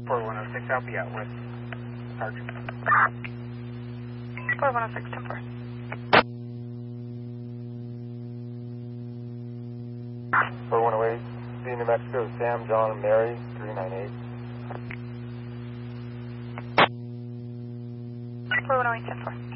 4106, I'll be out with Sergeant. 4106, 10-4. 4108, see New Mexico, Sam, John, and Mary, 398. 4108, 10-4.